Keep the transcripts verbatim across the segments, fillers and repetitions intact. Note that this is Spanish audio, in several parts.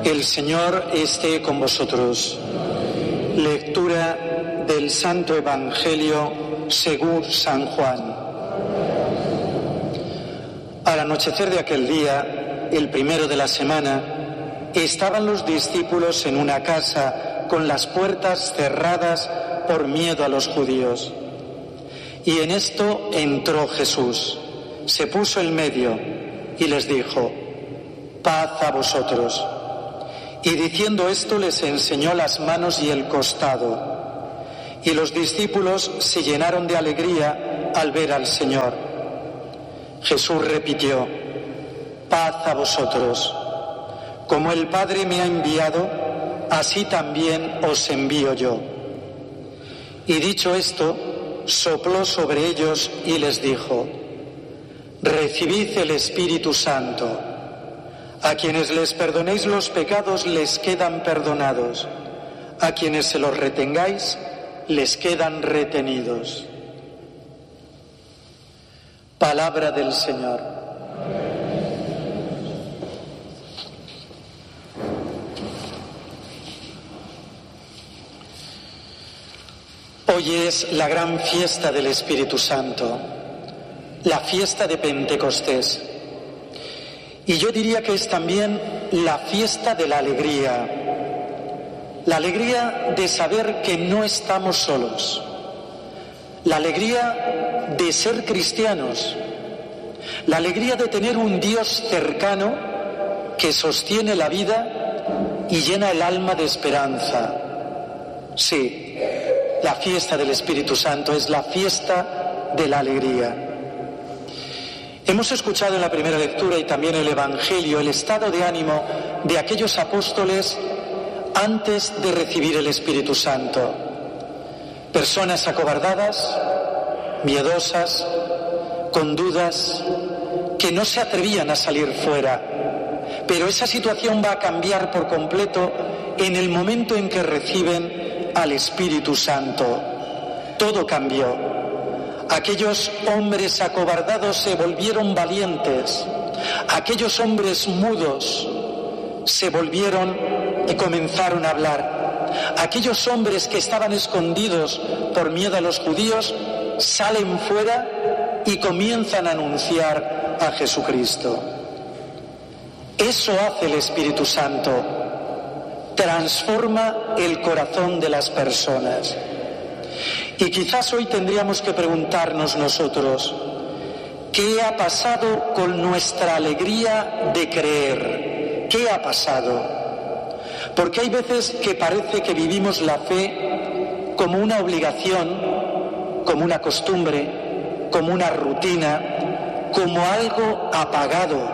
El Señor esté con vosotros. Lectura del Santo Evangelio según San Juan. Al anochecer de aquel día, el primero de la semana, estaban los discípulos en una casa con las puertas cerradas por miedo a los judíos. Y en esto entró Jesús, se puso en medio y les dijo: paz a vosotros. Y diciendo esto les enseñó las manos y el costado. Y los discípulos se llenaron de alegría al ver al Señor. Jesús repitió: paz a vosotros. Como el Padre me ha enviado, así también os envío yo. Y dicho esto, sopló sobre ellos y les dijo: recibid el Espíritu Santo. A quienes les perdonéis los pecados les quedan perdonados. A quienes se los retengáis les quedan retenidos. Palabra del Señor. Hoy es la gran fiesta del Espíritu Santo, la fiesta de Pentecostés. Y yo diría que es también la fiesta de la alegría, la alegría de saber que no estamos solos, la alegría de ser cristianos, la alegría de tener un Dios cercano que sostiene la vida y llena el alma de esperanza. Sí, la fiesta del Espíritu Santo es la fiesta de la alegría. Hemos escuchado en la primera lectura y también en el Evangelio el estado de ánimo de aquellos apóstoles antes de recibir el Espíritu Santo. Personas acobardadas, miedosas, con dudas, que no se atrevían a salir fuera. Pero esa situación va a cambiar por completo en el momento en que reciben al Espíritu Santo. Todo cambió. Aquellos hombres acobardados se volvieron valientes. Aquellos hombres mudos se volvieron y comenzaron a hablar. Aquellos hombres que estaban escondidos por miedo a los judíos salen fuera y comienzan a anunciar a Jesucristo. Eso hace el Espíritu Santo. Transforma el corazón de las personas. Y quizás hoy tendríamos que preguntarnos nosotros: ¿qué ha pasado con nuestra alegría de creer? ¿Qué ha pasado? Porque hay veces que parece que vivimos la fe como una obligación, como una costumbre, como una rutina, como algo apagado.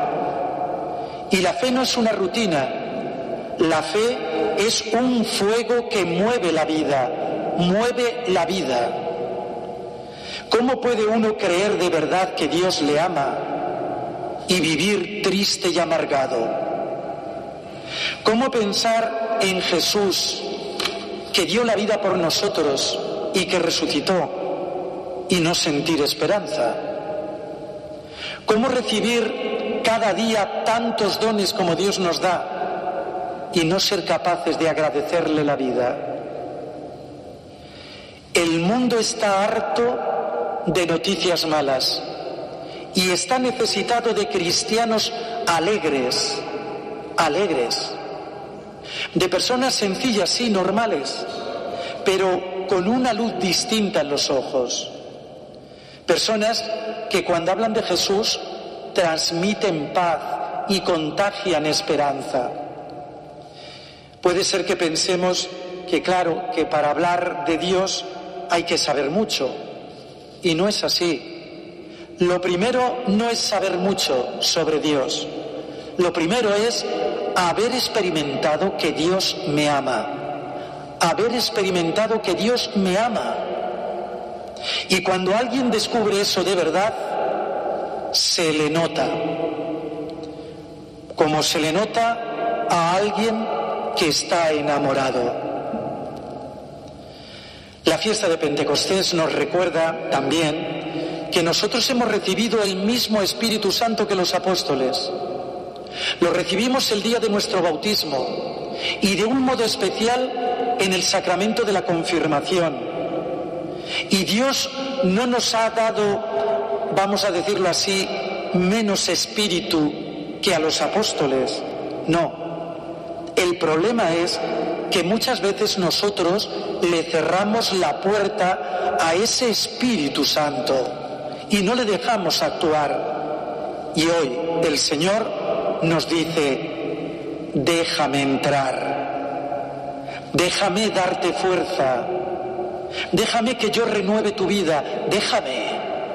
Y la fe no es una rutina, la fe es un fuego que mueve la vida. Mueve la vida. ¿Cómo puede uno creer de verdad que Dios le ama y vivir triste y amargado? ¿Cómo pensar en Jesús, que dio la vida por nosotros y que resucitó, y no sentir esperanza? ¿Cómo recibir cada día tantos dones como Dios nos da y no ser capaces de agradecerle la vida? El mundo está harto de noticias malas y está necesitado de cristianos alegres, alegres, de personas sencillas, sí, normales, pero con una luz distinta en los ojos. Personas que cuando hablan de Jesús transmiten paz y contagian esperanza. Puede ser que pensemos que, claro, que para hablar de Dios hay que saber mucho, y no es así. Lo primero no es saber mucho sobre Dios. Lo primero es haber experimentado que Dios me ama. Haber experimentado que Dios me ama. Y cuando alguien descubre eso de verdad, se le nota. Como se le nota a alguien que está enamorado. La fiesta de Pentecostés nos recuerda también que nosotros hemos recibido el mismo Espíritu Santo que los apóstoles. Lo recibimos el día de nuestro bautismo y de un modo especial en el sacramento de la confirmación. Y Dios no nos ha dado, vamos a decirlo así, menos espíritu que a los apóstoles. No. El problema es que muchas veces nosotros le cerramos la puerta a ese Espíritu Santo y no le dejamos actuar. Y hoy el Señor nos dice: déjame entrar, déjame darte fuerza, déjame que yo renueve tu vida, déjame.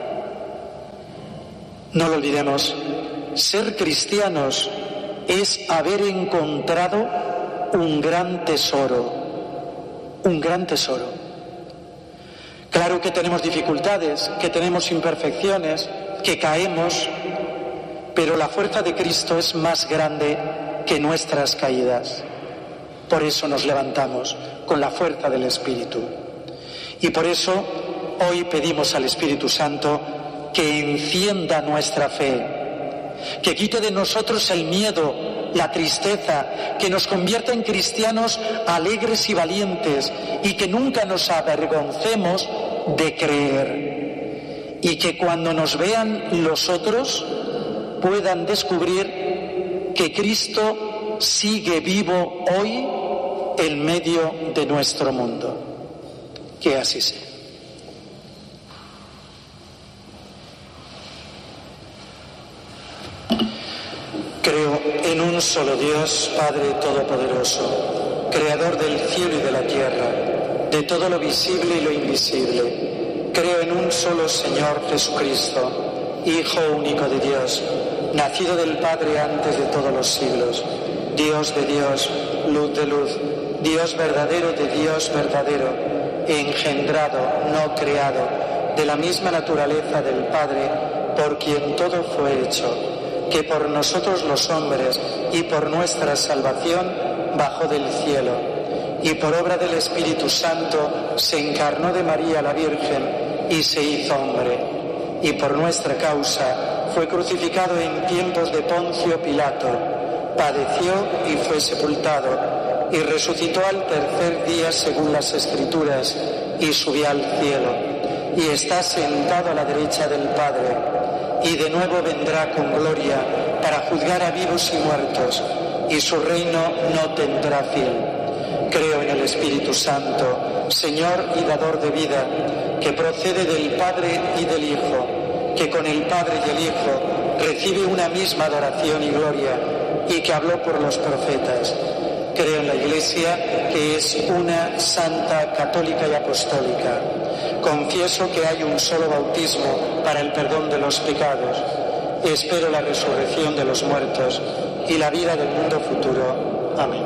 No lo olvidemos, ser cristianos es haber encontrado un gran tesoro, un gran tesoro. Claro que tenemos dificultades, que tenemos imperfecciones, que caemos, pero la fuerza de Cristo es más grande que nuestras caídas. Por eso nos levantamos con la fuerza del Espíritu. Y por eso hoy pedimos al Espíritu Santo que encienda nuestra fe, que quite de nosotros el miedo, la tristeza, que nos convierta en cristianos alegres y valientes y que nunca nos avergoncemos de creer. Y que cuando nos vean los otros puedan descubrir que Cristo sigue vivo hoy en medio de nuestro mundo. Que así sea. Creo en un solo Dios, Padre Todopoderoso, Creador del cielo y de la tierra, de todo lo visible y lo invisible. Creo en un solo Señor Jesucristo, Hijo único de Dios, nacido del Padre antes de todos los siglos, Dios de Dios, luz de luz, Dios verdadero de Dios verdadero, engendrado, no creado, de la misma naturaleza del Padre, por quien todo fue hecho, que por nosotros los hombres y por nuestra salvación bajó del cielo, y por obra del Espíritu Santo se encarnó de María la Virgen y se hizo hombre, y por nuestra causa fue crucificado en tiempos de Poncio Pilato, padeció y fue sepultado, y resucitó al tercer día según las Escrituras, y subió al cielo, y está sentado a la derecha del Padre, y de nuevo vendrá con gloria para juzgar a vivos y muertos, y su reino no tendrá fin. Creo en el Espíritu Santo, Señor y dador de vida, que procede del Padre y del Hijo, que con el Padre y el Hijo recibe una misma adoración y gloria, y que habló por los profetas. Creo en la Iglesia, que es una, santa, católica y apostólica. Confieso que hay un solo bautismo para el perdón de los pecados. Espero la resurrección de los muertos y la vida del mundo futuro. Amén.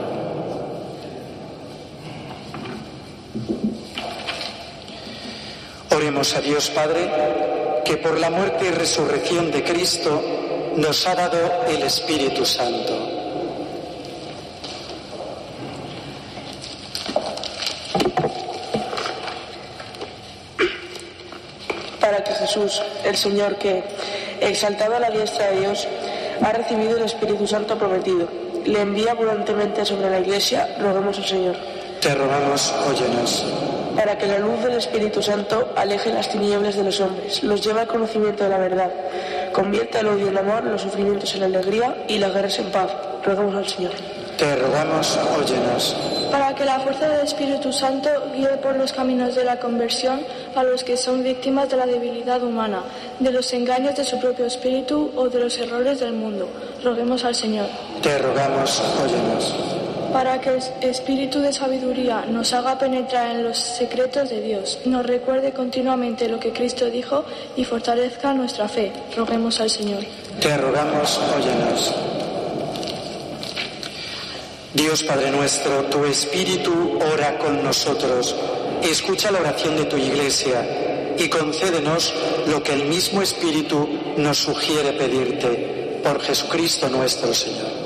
Oremos a Dios Padre, que por la muerte y resurrección de Cristo nos ha dado el Espíritu Santo. Para que Jesús, el Señor, que, exaltado a la diestra de Dios, ha recibido el Espíritu Santo prometido, le envía abundantemente sobre la Iglesia, roguemos al Señor. Te rogamos, óyenos. Para que la luz del Espíritu Santo aleje las tinieblas de los hombres, los lleve al conocimiento de la verdad, convierta el odio en amor, los sufrimientos en alegría y las guerras en paz, roguemos al Señor. Te rogamos, óyenos. Para que la fuerza del Espíritu Santo guíe por los caminos de la conversión a los que son víctimas de la debilidad humana, de los engaños de su propio espíritu o de los errores del mundo. Roguemos al Señor. Te rogamos, óyenos. Para que el espíritu de sabiduría nos haga penetrar en los secretos de Dios, nos recuerde continuamente lo que Cristo dijo y fortalezca nuestra fe. Roguemos al Señor. Te rogamos, óyenos. Dios Padre nuestro, tu Espíritu ora con nosotros. Escucha la oración de tu Iglesia y concédenos lo que el mismo Espíritu nos sugiere pedirte. Por Jesucristo nuestro Señor.